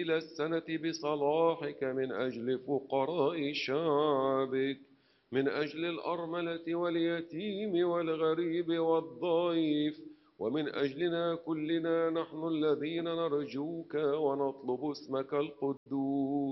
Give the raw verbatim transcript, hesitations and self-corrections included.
إلى السنة بصلاحك من أجل فقراء شعبك، من أجل الأرملة واليتيم والغريب والضيف، ومن أجلنا كلنا نحن الذين نرجوك ونطلب اسمك القدوس.